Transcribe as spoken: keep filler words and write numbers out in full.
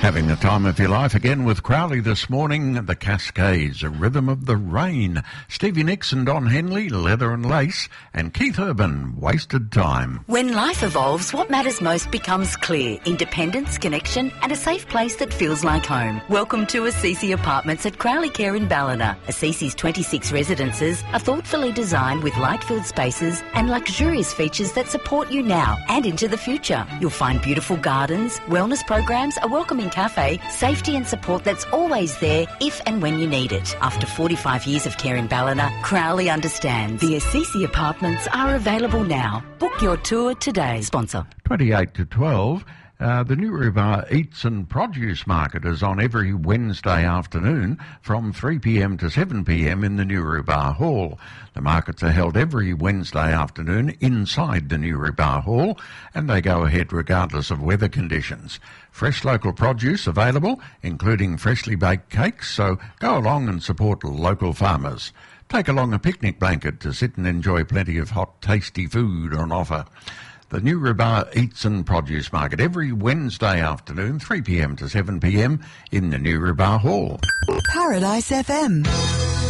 Having the time of your life again with Crowley this morning, The Cascades, A Rhythm of the Rain. Stevie Nicks and Don Henley, Leather and Lace, and Keith Urban, Wasted Time. When life evolves, what matters most becomes clear. Independence, connection, and a safe place that feels like home. Welcome to Assisi Apartments at Crowley Care in Ballina. Assisi's twenty-six residences are thoughtfully designed with light-filled spaces and luxurious features that support you now and into the future. You'll find beautiful gardens, wellness programs, a welcoming cafe, safety and support that's always there if and when you need it. After forty-five years of care in Ballina, Crowley understands. The Assisi Apartments are available now. Book your tour today. Sponsor. twenty-eight to twelve. Uh, the New Rhubarb Eats and Produce Market is on every Wednesday afternoon from three p m to seven p m in the New Rhubarb Hall. The markets are held every Wednesday afternoon inside the New Rhubarb Hall, and they go ahead regardless of weather conditions. Fresh local produce available, including freshly baked cakes, so go along and support local farmers. Take along a picnic blanket to sit and enjoy plenty of hot, tasty food on offer. The New Rhubarb Eats and Produce Market every Wednesday afternoon, three p m to seven p m in the New Rhubarb Hall. Paradise F M.